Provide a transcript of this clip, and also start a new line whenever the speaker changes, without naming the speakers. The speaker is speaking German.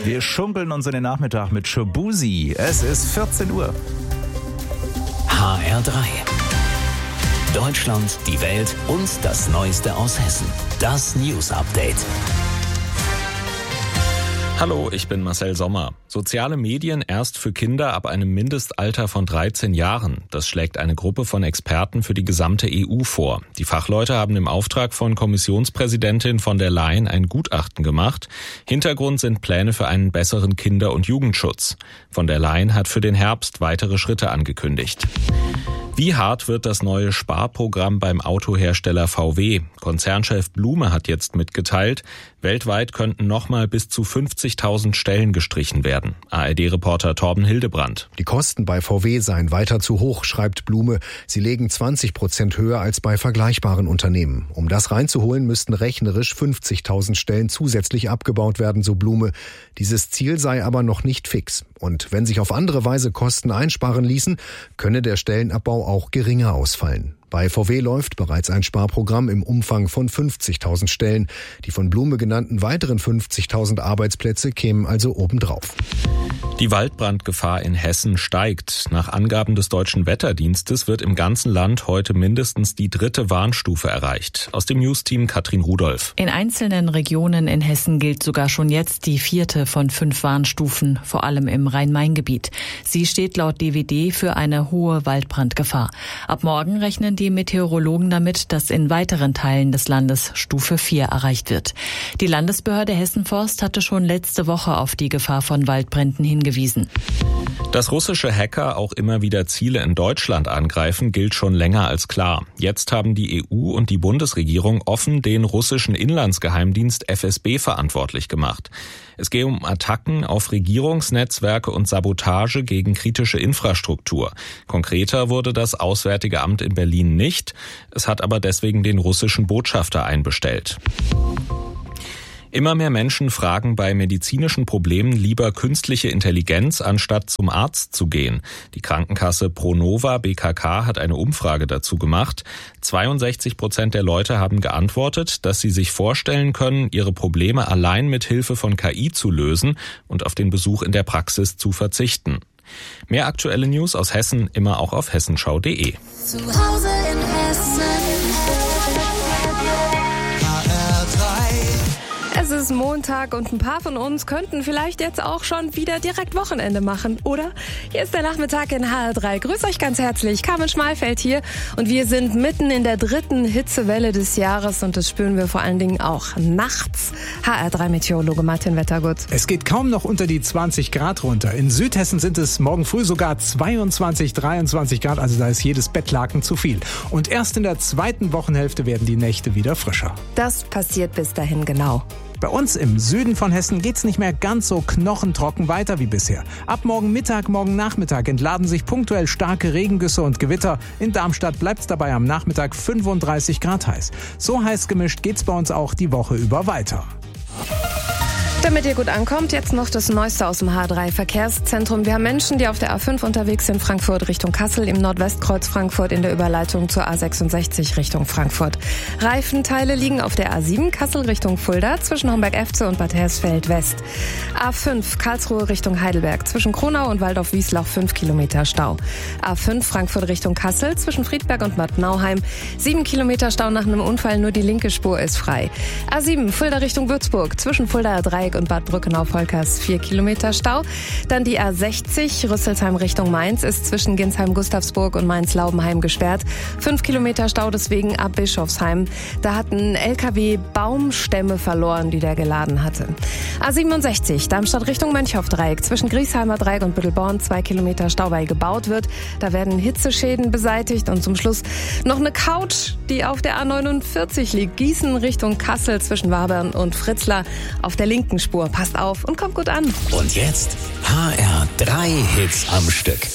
Wir schunkeln uns in den Nachmittag mit Shaboozey. Es ist 14 Uhr.
HR3. Deutschland, die Welt und das Neueste aus Hessen. Das News Update.
Hallo, ich bin Marcel Sommer. Soziale Medien erst für Kinder ab einem Mindestalter von 13 Jahren. Das schlägt eine Gruppe von Experten für die gesamte EU vor. Die Fachleute haben im Auftrag von Kommissionspräsidentin von der Leyen ein Gutachten gemacht. Hintergrund sind Pläne für einen besseren Kinder- und Jugendschutz. Von der Leyen hat für den Herbst weitere Schritte angekündigt. Wie hart wird das neue Sparprogramm beim Autohersteller VW? Konzernchef Blume hat jetzt mitgeteilt, weltweit könnten nochmal bis zu 50.000 Stellen gestrichen werden. ARD-Reporter Torben Hildebrandt.
Die Kosten bei VW seien weiter zu hoch, schreibt Blume. Sie legen 20% höher als bei vergleichbaren Unternehmen. Um das reinzuholen, müssten rechnerisch 50.000 Stellen zusätzlich abgebaut werden, so Blume. Dieses Ziel sei aber noch nicht fix. Und wenn sich auf andere Weise Kosten einsparen ließen, könne der Stellenabbau auch geringer ausfallen. Bei VW läuft bereits ein Sparprogramm im Umfang von 50.000 Stellen. Die von Blume genannten weiteren 50.000 Arbeitsplätze kämen also obendrauf.
Die Waldbrandgefahr in Hessen steigt. Nach Angaben des Deutschen Wetterdienstes wird im ganzen Land heute mindestens die 3. Warnstufe erreicht. Aus dem Newsteam Katrin Rudolph.
In einzelnen Regionen in Hessen gilt sogar schon jetzt die 4. von 5 Warnstufen, vor allem im Rhein-Main-Gebiet. Sie steht laut DWD für eine hohe Waldbrandgefahr. Ab morgen rechnen die Meteorologen damit, dass in weiteren Teilen des Landes Stufe 4 erreicht wird. Die Landesbehörde Hessen-Forst hatte schon letzte Woche auf die Gefahr von Waldbränden hingewiesen.
Dass russische Hacker auch immer wieder Ziele in Deutschland angreifen, gilt schon länger als klar. Jetzt haben die EU und die Bundesregierung offen den russischen Inlandsgeheimdienst FSB verantwortlich gemacht. Es gehe um Attacken auf Regierungsnetzwerke und Sabotage gegen kritische Infrastruktur. Konkreter wurde das Auswärtige Amt in Berlin nicht. Es hat aber deswegen den russischen Botschafter einbestellt. Immer mehr Menschen fragen bei medizinischen Problemen lieber künstliche Intelligenz, anstatt zum Arzt zu gehen. Die Krankenkasse Pronova BKK hat eine Umfrage dazu gemacht. 62% der Leute haben geantwortet, dass sie sich vorstellen können, ihre Probleme allein mit Hilfe von KI zu lösen und auf den Besuch in der Praxis zu verzichten. Mehr aktuelle News aus Hessen immer auch auf hessenschau.de.
Zu Hause in Hessen.
Es ist Montag und ein paar von uns könnten vielleicht jetzt auch schon wieder direkt Wochenende machen, oder? Hier ist der Nachmittag in HR3. Grüß euch ganz herzlich, Carmen Schmalfeld hier und wir sind mitten in der 3. Hitzewelle des Jahres und das spüren wir vor allen Dingen auch nachts. HR3-Meteorologe Martin Wettergut.
Es geht kaum noch unter die 20 Grad runter. In Südhessen sind es morgen früh sogar 22, 23 Grad, also da ist jedes Bettlaken zu viel. Und erst in der 2. Wochenhälfte werden die Nächte wieder frischer.
Das passiert bis dahin genau.
Bei uns im Süden von Hessen geht's nicht mehr ganz so knochentrocken weiter wie bisher. Ab morgen Mittag, morgen Nachmittag entladen sich punktuell starke Regengüsse und Gewitter. In Darmstadt bleibt's dabei am Nachmittag 35 Grad heiß. So heiß gemischt geht's bei uns auch die Woche über weiter.
Damit ihr gut ankommt, jetzt noch das Neueste aus dem H3-Verkehrszentrum. Wir haben Menschen, die auf der A5 unterwegs sind, Frankfurt Richtung Kassel, im Nordwestkreuz Frankfurt in der Überleitung zur A66 Richtung Frankfurt. Reifenteile liegen auf der A7 Kassel Richtung Fulda zwischen Homberg-Efze und Bad Hersfeld-West. A5 Karlsruhe Richtung Heidelberg zwischen Kronau und Waldorf-Wiesloch 5 Kilometer Stau. A5 Frankfurt Richtung Kassel zwischen Friedberg und Bad Nauheim 7 Kilometer Stau nach einem Unfall, nur die linke Spur ist frei. A7 Fulda Richtung Würzburg zwischen Fuldaer Dreieck und Bad Brückenau-Volkers 4 Kilometer Stau. Dann die A60 Rüsselsheim Richtung Mainz ist zwischen Ginsheim-Gustavsburg und Mainz-Laubenheim gesperrt. 5 Kilometer Stau deswegen ab Bischofsheim. Da hat ein LKW Baumstämme verloren, die der geladen hatte. A67 Darmstadt Richtung Mönchhoff-Dreieck zwischen Griesheimer Dreieck und Büttelborn 2 Kilometer Stau, weil gebaut wird. Da werden Hitzeschäden beseitigt und zum Schluss noch eine Couch, die auf der A49 liegt. Gießen Richtung Kassel zwischen Wabern und Fritzlar auf der linken Spur. Passt auf und kommt gut an.
Und jetzt HR3 Hits am Stück.